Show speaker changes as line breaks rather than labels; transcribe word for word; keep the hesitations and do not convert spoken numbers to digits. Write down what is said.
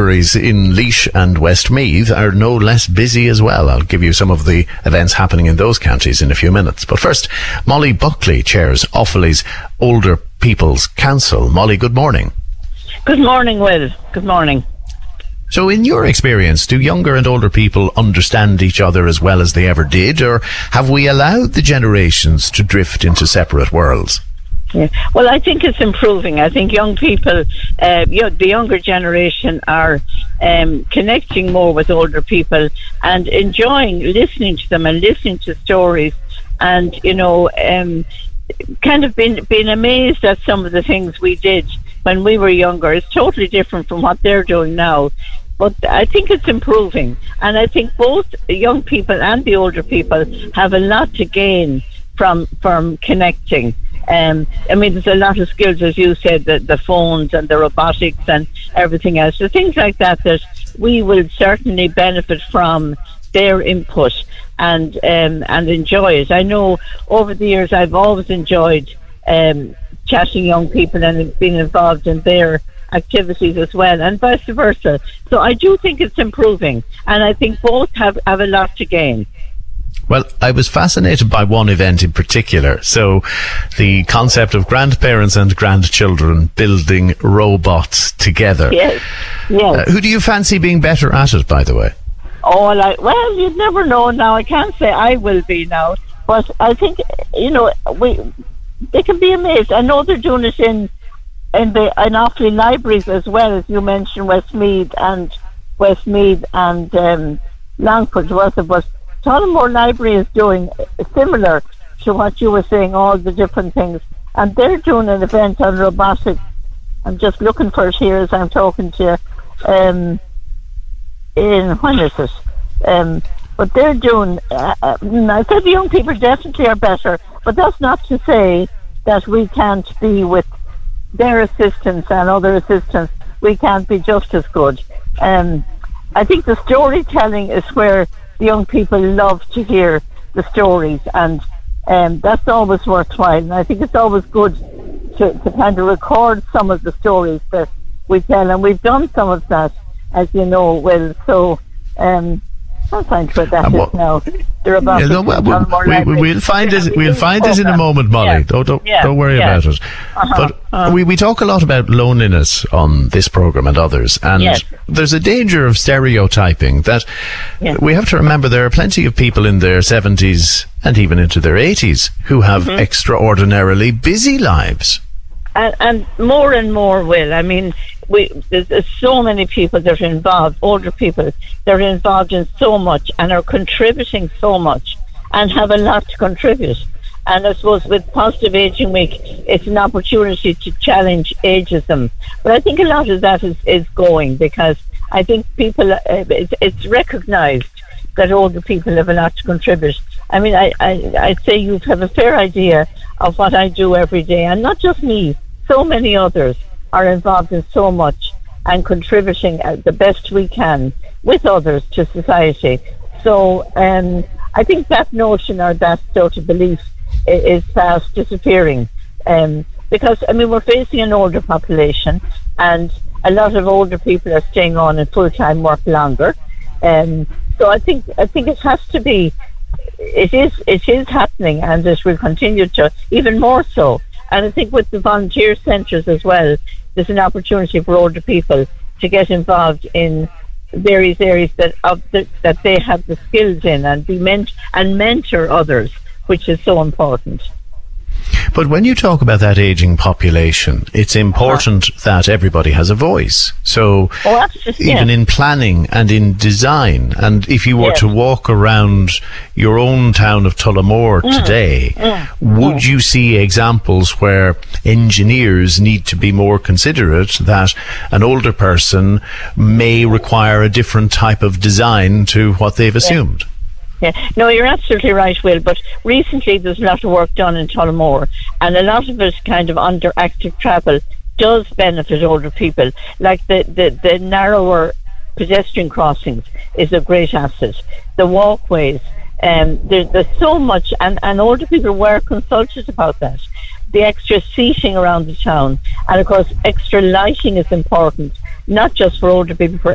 breweries in Laois and Westmeath are no less busy as well. I'll give you some of the events happening in those counties in a few minutes. But first, Molly Buckley chairs Offaly's Older People's Council. Molly, good morning.
Good morning, Will. Good morning.
So in your experience, do younger and older people understand each other as well as they ever did, or have we allowed the generations to drift into separate worlds?
Yeah. Well, I think it's improving. I think young people, uh, you know, the younger generation are um, connecting more with older people and enjoying listening to them and listening to stories, and, you know, um, kind of been, been amazed at some of the things we did when we were younger. It's totally different from what they're doing now. But I think it's improving. And I think both the young people and the older people have a lot to gain from from connecting. Um, I mean, there's a lot of skills, as you said, the, the phones and the robotics and everything else. So things like that that we will certainly benefit from their input and um, and enjoy it. I know over the years I've always enjoyed um, chatting young people and being involved in their activities as well, and vice versa. So I do think it's improving, and I think both have, have a lot to gain.
Well, I was fascinated by one event in particular. So the concept of grandparents and grandchildren building robots together.
Yes, yes.
Uh, who do you fancy being better at it, by the way?
Oh, like, well, you'd never know now. I can't say I will be now, but I think, you know, we they can be amazed. I know they're doing it in in the in Offaly libraries as well, as you mentioned, Westmeath and Westmeath and um, Longford, was it? But Tullamore Library is doing similar to what you were saying, all the different things, and they're doing an event on robotics. I'm just looking for it here as I'm talking to you. Um, in when is it? Um, but they're doing. Uh, I said the young people definitely are better, but that's not to say that we can't be with their assistance and other assistants. We can't be just as good. Um, I think the storytelling is where the young people love to hear the stories, and um, that's always worthwhile. And I think it's always good to, to kind of record some of the stories that we tell, and we've done some of that, as you know, Will. So um, I'll find where that uh, is now. They're about
yeah, no, well, we, we, we'll find it. We'll find it in a moment, Molly. Yeah. Don't don't, yeah. don't worry yeah. about it. Uh-huh. But uh-huh. we we talk a lot about loneliness on this program and others, and yes. there's a danger of stereotyping that yes. we have to remember. There are plenty of people in their seventies and even into their eighties who have mm-hmm. extraordinarily busy lives.
And, and more and more, Will. I mean, we there's, there's so many people that are involved, older people, they're involved in so much and are contributing so much and have a lot to contribute. And I suppose with Positive Aging Week, it's an opportunity to challenge ageism. But I think a lot of that is, is going, because I think people, uh, it's, it's recognised that older people have a lot to contribute. I mean, I, I, I'd say you have a fair idea of what I do every day, and not just me. So many others are involved in so much and contributing the best we can with others to society. So um, I think that notion or that sort of belief is fast disappearing. Um, because, I mean, we're facing an older population, and a lot of older people are staying on in full-time work longer. Um, so I think I think it has to be, it is it is happening, and it will continue to, even more so. And I think with the volunteer centres as well, there's an opportunity for older people to get involved in various areas that of the, that they have the skills in, and be ment- and mentor others, which is so important.
But when you talk about that ageing population, it's important uh-huh. that everybody has a voice. So
oh, just,
even
yeah.
in planning and in design, and if you were yes. to walk around your own town of Tullamore mm. today, mm. would mm. you see examples where engineers need to be more considerate that an older person may require a different type of design to what they've assumed?
Yeah. Yeah, no, you're absolutely right, Will. But recently there's a lot of work done in Tullamore, and a lot of it kind of under active travel does benefit older people. Like the, the, the narrower pedestrian crossings is a great asset. The walkways, um, there, there's so much, and, and older people were consulted about that. The extra seating around the town, and of course extra lighting is important, not just for older people, for